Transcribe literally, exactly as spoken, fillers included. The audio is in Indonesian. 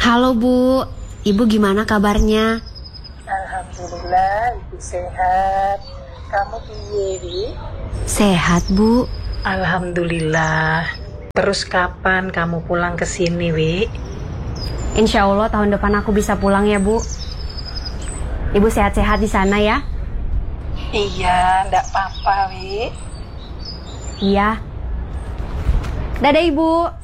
Halo Bu, Ibu gimana kabarnya? Alhamdulillah, Ibu sehat. Kamu piye, Wi? Sehat Bu. Alhamdulillah. Terus kapan kamu pulang ke sini, Wi? Insya Allah tahun depan aku bisa pulang ya Bu. Ibu sehat-sehat di sana ya? Iya, ndak apa-apa, Wi. Iya. Dadah Ibu.